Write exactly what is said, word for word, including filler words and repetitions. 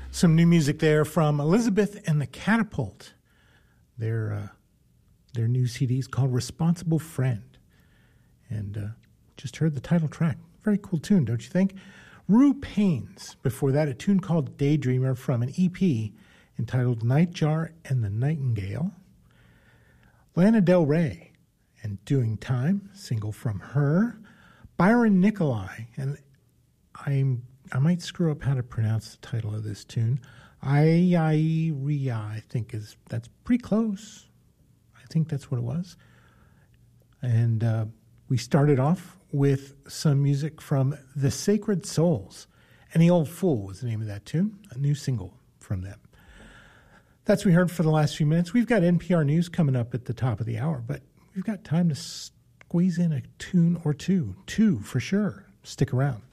Some new music there from Elizabeth and the Catapult. Their uh, their new C D is called Responsible Friend. And uh, just heard the title track. Very cool tune, don't you think? Rue Pains. Before that, a tune called Daydreamer from an E P entitled Nightjar and the Nightingale. Lana Del Rey and Doing Time, single from her. Byron Nicolai, and I'm I might screw up how to pronounce the title of this tune. I I Ria, I think is that's pretty close. I think that's what it was. And uh, we started off with some music from The Sacred Souls. And The Old Fool was the name of that tune, a new single from them. That's what we heard for the last few minutes. We've got N P R News coming up at the top of the hour, but we've got time to squeeze in a tune or two. Two for sure. Stick around.